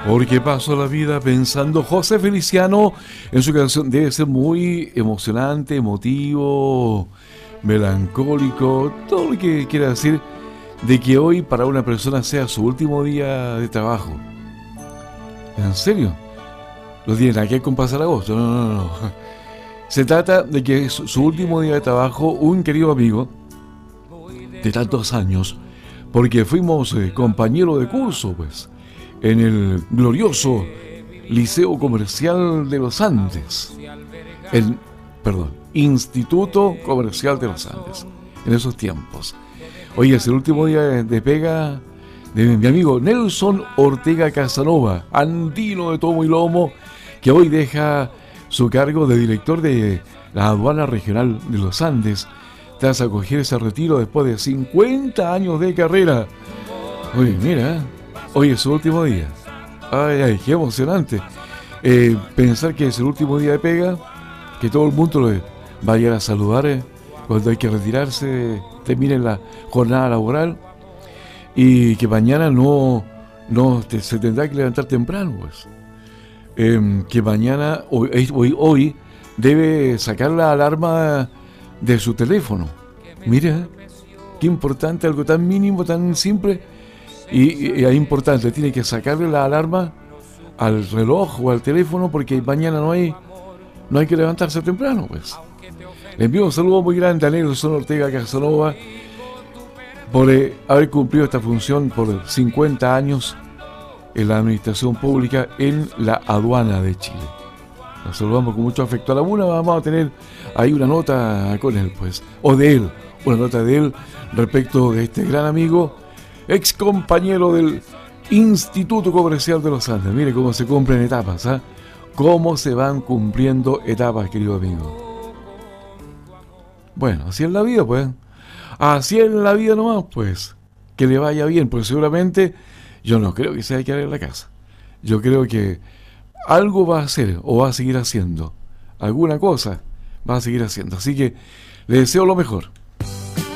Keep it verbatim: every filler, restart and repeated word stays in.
Porque paso la vida pensando. José Feliciano en su canción debe ser muy emocionante, emotivo, melancólico, todo lo que quiera decir de que hoy para una persona sea su último día de trabajo. ¿En serio? No tiene nada que ver con pasar agosto, no, no, no. Se trata de que es su último día de trabajo, un querido amigo de tantos años, porque fuimos eh, compañeros de curso, pues, en el glorioso Liceo Comercial de los Andes, el, perdón, Instituto Comercial de los Andes, en esos tiempos. Hoy es el último día de, de pega de mi amigo Nelson Ortega Casanova, andino de tomo y lomo, que hoy deja su cargo de director de la aduana regional de los Andes, tras acoger ese retiro después de cincuenta años de carrera. Oye, mira, hoy es su último día. Ay, ay, qué emocionante. Eh, pensar que es el último día de pega, que todo el mundo lo vaya a saludar eh, cuando hay que retirarse, termine la jornada laboral, y que mañana no, no te, se tendrá que levantar temprano, pues. Eh, que mañana, hoy, hoy, hoy, debe sacar la alarma de su teléfono. Mira, qué importante, algo tan mínimo, tan simple, y, y es importante, tiene que sacarle la alarma al reloj o al teléfono, porque mañana no hay no hay que levantarse temprano, pues. Le envío un saludo muy grande a Nelson Ortega Casanova por eh, haber cumplido esta función por cincuenta años en la administración pública en la aduana de Chile. Nos saludamos con mucho afecto. A la una vamos a tener ahí una nota con él, pues, o de él, una nota de él respecto de este gran amigo, ex compañero del Instituto Comercial de los Andes. Mire cómo se cumplen etapas, ¿ah? ¿eh? Cómo se van cumpliendo etapas, querido amigo. Bueno, así es la vida, pues. Así es la vida nomás, pues. Que le vaya bien, porque seguramente yo no creo que se vaya a quedar en la casa. Yo creo que algo va a hacer o va a seguir haciendo. Alguna cosa va a seguir haciendo. Así que le deseo lo mejor.